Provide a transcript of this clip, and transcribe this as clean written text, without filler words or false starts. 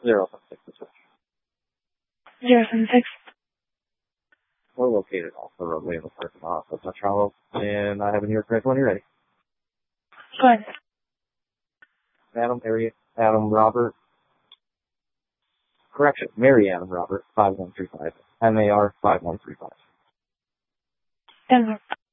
076 is right. 076. We're located off the roadway in the parking lot of Metro, and I have a New York correct when you're ready. Go ahead. Adam Robert. Correction, Mary Adam Robert, 5135. MAR 5135. Denver.